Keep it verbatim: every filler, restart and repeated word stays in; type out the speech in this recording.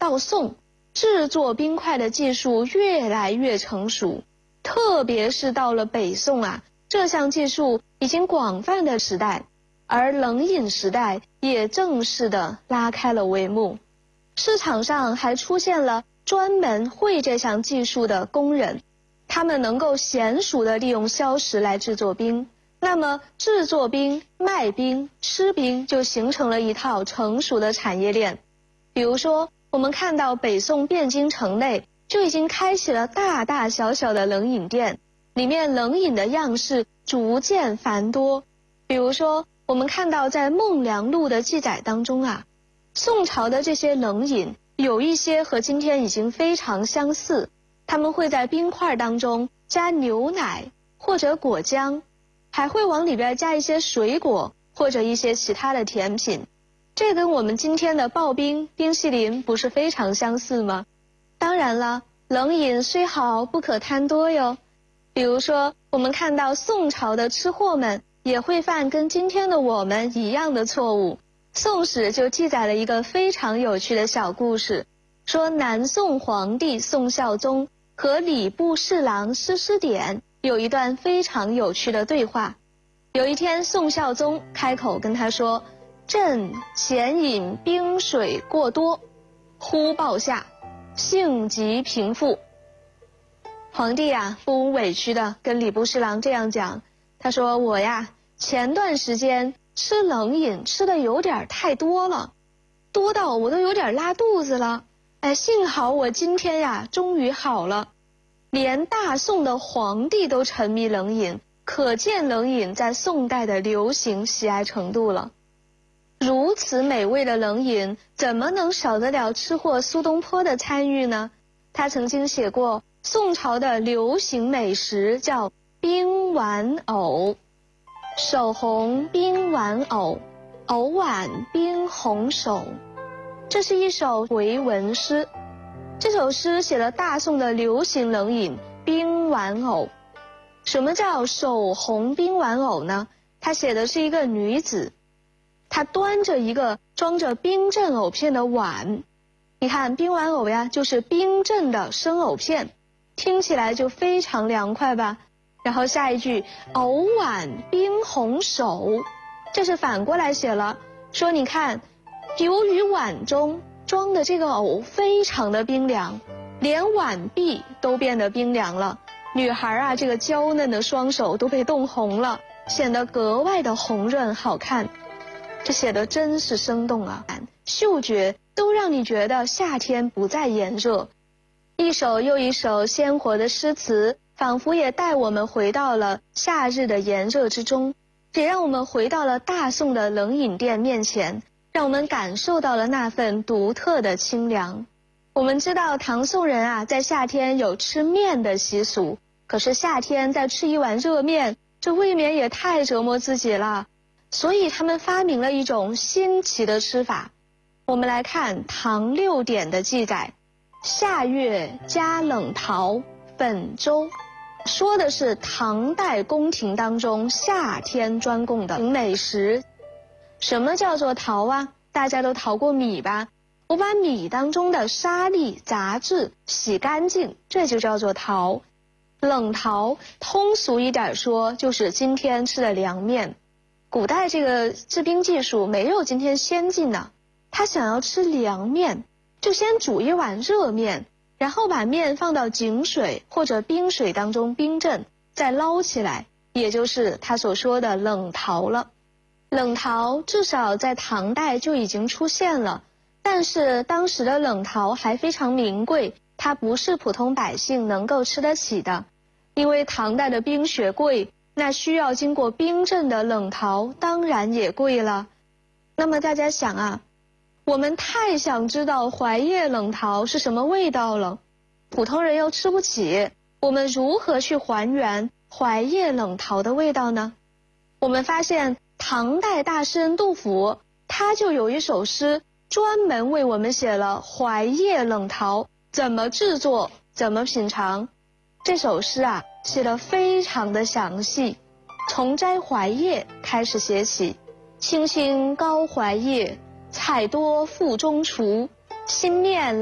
到宋，制作冰块的技术越来越成熟，特别是到了北宋啊，这项技术已经广泛的时代，而冷饮时代也正式的拉开了帷幕。市场上还出现了专门会这项技术的工人，他们能够娴熟地利用硝石来制作冰，那么制作冰、卖冰、吃冰就形成了一套成熟的产业链。比如说，我们看到北宋汴京城内就已经开启了大大小小的冷饮店，里面冷饮的样式逐渐繁多。比如说，我们看到在《孟良录》的记载当中啊，宋朝的这些冷饮有一些和今天已经非常相似，他们会在冰块当中加牛奶或者果浆，还会往里边加一些水果或者一些其他的甜品。这跟我们今天的刨冰、冰淇淋不是非常相似吗？当然了，冷饮虽好不可贪多哟。比如说，我们看到宋朝的吃货们也会犯跟今天的我们一样的错误。宋史就记载了一个非常有趣的小故事，说南宋皇帝宋孝宗和礼部侍郎施师典有一段非常有趣的对话。有一天，宋孝宗开口跟他说：“朕前饮冰水过多，忽暴下，性急平复。”皇帝啊，不无委屈的跟礼部侍郎这样讲，他说：“我呀，前段时间吃冷饮吃的有点太多了，多到我都有点拉肚子了。哎，幸好我今天呀，终于好了。”连大宋的皇帝都沉迷冷饮，可见冷饮在宋代的流行喜爱程度了。如此美味的冷饮，怎么能少得了吃货苏东坡的参与呢？他曾经写过宋朝的流行美食叫冰丸藕，手红冰丸藕，藕碗冰红手。这是一首回文诗，这首诗写了大宋的流行冷饮冰丸藕。什么叫手红冰丸藕呢？他写的是一个女子，她端着一个装着冰镇藕片的碗。你看冰丸藕呀，就是冰镇的生藕片，听起来就非常凉快吧。然后下一句藕碗冰红手，这是反过来写了，说你看，由于碗中装的这个藕非常的冰凉，连碗壁都变得冰凉了。女孩啊，这个娇嫩的双手都被冻红了，显得格外的红润好看。这写的真是生动啊，嗅觉都让你觉得夏天不再炎热。一首又一首鲜活的诗词，仿佛也带我们回到了夏日的炎热之中，也让我们回到了大宋的冷饮店面前，让我们感受到了那份独特的清凉。我们知道唐宋人啊，在夏天有吃面的习俗，可是夏天再吃一碗热面，这未免也太折磨自己了，所以他们发明了一种新奇的吃法。我们来看唐六典的记载，夏月加冷桃粉粥，说的是唐代宫廷当中夏天专供的美食。什么叫做桃啊？大家都淘过米吧？我把米当中的沙粒杂质洗干净，这就叫做桃。冷桃通俗一点说，就是今天吃的凉面。古代这个制冰技术没有今天先进呢，他想要吃凉面，就先煮一碗热面，然后把面放到井水或者冰水当中冰镇，再捞起来，也就是他所说的冷桃了。冷桃至少在唐代就已经出现了，但是当时的冷桃还非常名贵，它不是普通百姓能够吃得起的。因为唐代的冰雪贵，那需要经过冰镇的冷桃当然也贵了。那么大家想啊，我们太想知道槐叶冷桃是什么味道了，普通人又吃不起，我们如何去还原槐叶冷桃的味道呢？我们发现唐代大诗人杜甫，他就有一首诗专门为我们写了槐叶冷桃怎么制作，怎么品尝。这首诗啊，写得非常的详细，从摘槐叶开始写起。青青高槐叶，采多腹中厨，新面